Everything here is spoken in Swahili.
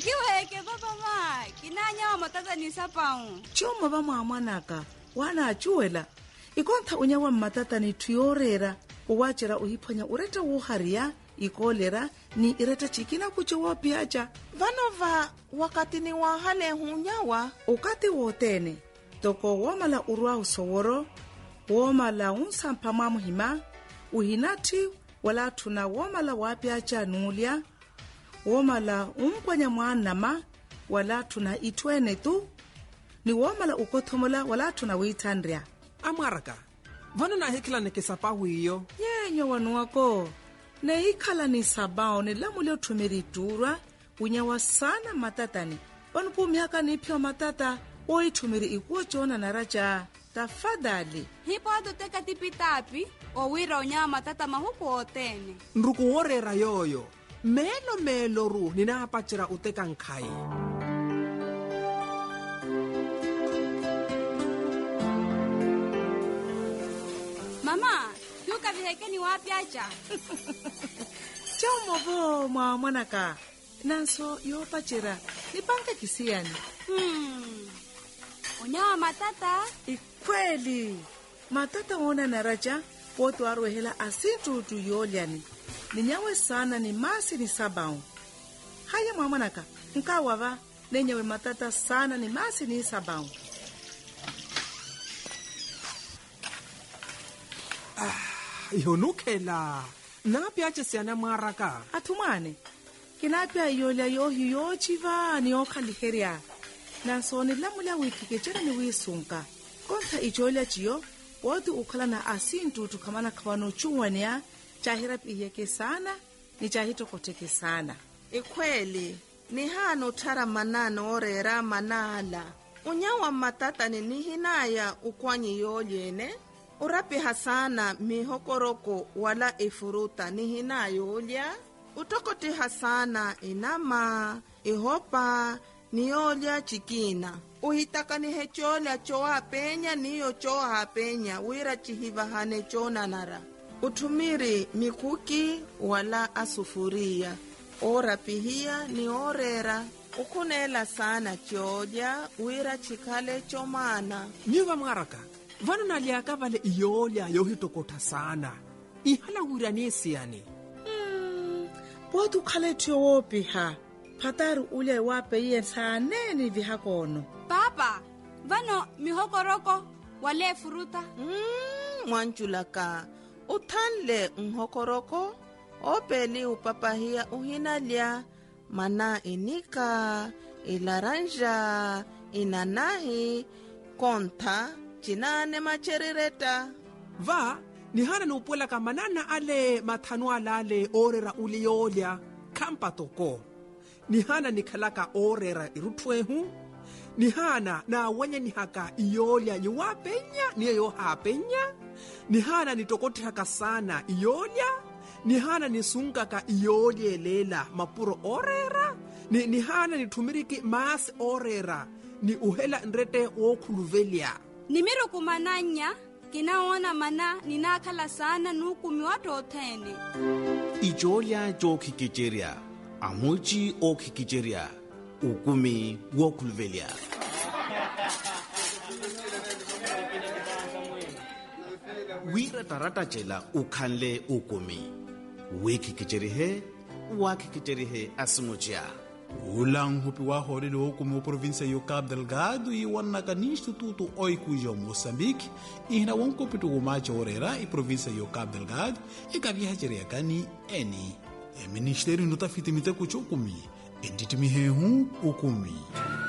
Nkiweke baba ma, kinanya wa matata ni sapao. Choma ba mwanaka, wana achuela. Ikonta unyawa matata ni tuyorera, uwachera uhiponya ureta uharia, ikolera ni ireta chikina kuchowa piacha. Vanova wakati ni wahale hunyawa. Ukati wotene, toko womala urua usoworo, womala unsampa mamuhima, uhinati wala tuna womala wapiacha nulia, womala umponya mwanama, wala tuna itwene tu, ni womala ukotomola wala tuna witandria. Amaraka, vana na hekila nekesapahu iyo? Yenyo wanu wako, ne ikala ni sabao ni lamu leo tumiriturwa, unyawa sana matatani. Wanupu miaka ni pio matata, oi tumiri ikuwa chona na raja. Tafadhali. Hipo hatu teka tipitapi, owira unyawa matata mahuku otene. Nruku orera yoyo, melo ru ninapachira uteka nkai. Mama, yuka vihekeni wapi acha? Chomo bo mwanaka. Nanso yopachira, nipange kisiani. Unyawa matata? Ikweli. Matata ona na raja, potu arwehela asintu tuyoliani. Ninyawe sana ni masi ni sabao. Haya mwanaka, nkawava, nenyewe matata sana ni masi ni sabao. Yonukela, napiache siana maraka. Atumane, kinapia yolia yohi yochiva ni okaliheria. Nansoni lamula wikikechera ni wisunka. Konta ijolia chiyo, wadu ukala na asintu tukamana kawano chungwania, chahirap iyeke sana, ni chahito koteke sana. Ikweli, ni hano tara manano orera manala. Unyawa matata ni nihinaya ukwanyi yolyene. Urapi hasana mihokoroko wala ifuruta nihina yolya. Utokoti hasana inama, ihopa, niyolya chikina. Uhitaka ni hecholya choa penya niyo choa penya wira chihiva hane chona nara. Utumiri mikuki wala asufuria. Orapi hiya ni orera. Ukunela sana cholya wira chikale chomana. Nyuva maraka. Vana na liaka vale iyolya yohitokota sana. Ihala huranisi yani. Potu kale tuyowopi ha. Pataru ule wape iye saaneni vihakono. Papa, vano mihokoroko wale furuta? Mwanchulaka, utanle mhokoroko, opeli upapahia uhinalya, mana inika, ilaranja, inanahi, konta, chinane macherireta. Va, ni hana nupola kamanana ale matanua lale orera uliyolya kampa toko. Ni hana nikalaka orera irutwehu. Ni hana na wanya ni haka iyolya yuwapenya, niyo yohapenya. Ni hana nitokoti haka sana iyolya. Ni hana nisungaka iyolye lela mapuro orera. Ni hana nitumiriki maas orera. Ni uhela nrete wokuluvelya. Nimiru kumananya, kinaona mana ninakala sana nukumi watu otene. Ijolya jo kikicheria, amuchi o kikicheria, ukumi wokuluvelya. Wira tarata chela ukhanle ukumi. Wekikicherihe, wakikicherihe asimuchia. Ulang hupi wa hori o como província yo Cabo Delgado e wanaka ni Instituto Oikuja Moçambique e hina wanko pitu umacha orera e província yo Cabo Delgado e kavia jereakani eni. E ministério no tafiti mita kuchokumi. Enditimi hehu ukumi.